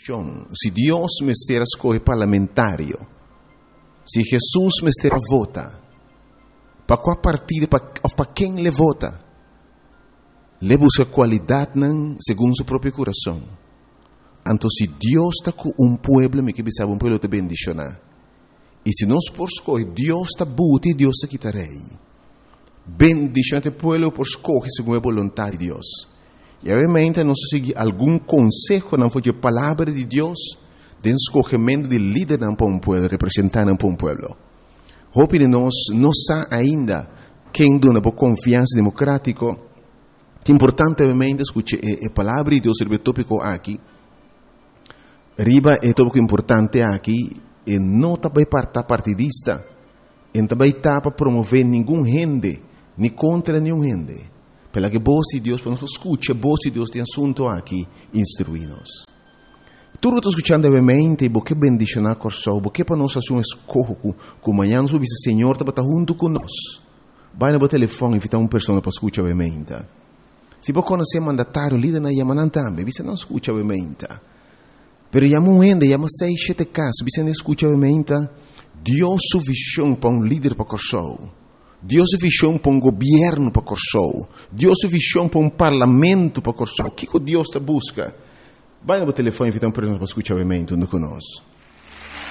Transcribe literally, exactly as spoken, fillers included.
Se Deus me estiver escolhe parlamentário, se Jesus me estiver vota, para qual partido, para quem ele vota, ele busca qualidade segundo seu próprio coração. Então, se Deus está com um povo, me que sabe um povo te bendicionar. E se nós por escolher, Deus está buti e Deus está quitarei. Bendicionate o povo por escolher segundo a vontade de Deus. E obviamente nós seguir algum conselho, não foi a palavra de Deus, de escolhimento de líder para um povo, representante para um povo. Hope de nós não sabe ainda quem dona por confiança democrática. É importante obviamente escutar a palavra de Deus, o tópico aqui. Riba é tópico importante aqui, e não também para partidista, e também está para promover nenhum gente, nem contra nenhum gente. Pela que voz de Deus, para nós escutar, a voz de Deus tem assunto aqui, instruir-nos. Tudo está escutando obviamente, porque bendicionar corso, porque para nós fazer um escorro, que amanhã nós ouvimos o Senhor está junto conosco. Vai no telefone e invitar uma pessoa para escutar obviamente. Se você conhecer mandatário, líder na Yamanan também, você não escuta obviamente. Pero ya muende, ya sei sete casos, você não escuta obviamente. Deus su visão para um líder para corso. Deus su visão para um governo para corso. Deus su visão para um parlamento para corso. O que Deus te busca? Vai no telefone e invitar uma pessoa para escutar obviamente conosco.